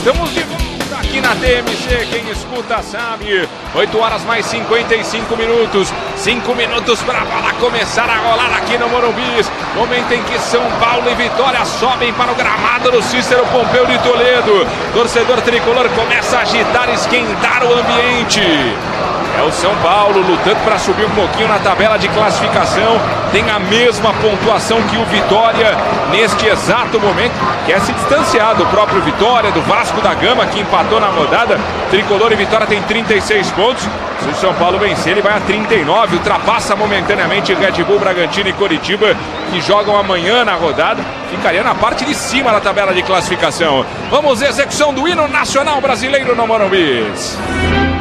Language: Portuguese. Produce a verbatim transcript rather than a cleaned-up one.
Estamos de volta aqui na T M C, quem escuta sabe. oito horas mais cinquenta e cinco minutos. cinco minutos para a bola começar a rolar aqui no Morumbi. Momento em que São Paulo e Vitória sobem para o gramado do Cícero Pompeu de Toledo. Torcedor tricolor começa a agitar, esquentar o ambiente. É o São Paulo lutando para subir um pouquinho na tabela de classificação. Tem a mesma pontuação que o Vitória neste exato momento. Quer se distanciar do próprio Vitória, do Vasco da Gama, que empatou na rodada. Tricolor e Vitória tem trinta e seis pontos. Se o São Paulo vencer, ele vai a trinta e nove. Ultrapassa momentaneamente Red Bull, Bragantino e Coritiba, que jogam amanhã na rodada. Ficaria na parte de cima da tabela de classificação. Vamos, execução do hino nacional brasileiro no Morumbi.